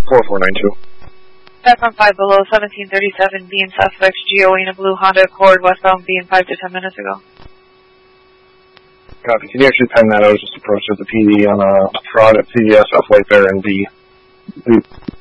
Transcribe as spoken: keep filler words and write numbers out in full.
four four nine two. Back on five below, seventeen thirty-seven, being suspects, G O in a blue Honda Accord, westbound, being five to ten minutes ago. Copy. Can you actually pen that? I was just approached at the P D on a fraud at C V S off Wayfair and D. Please.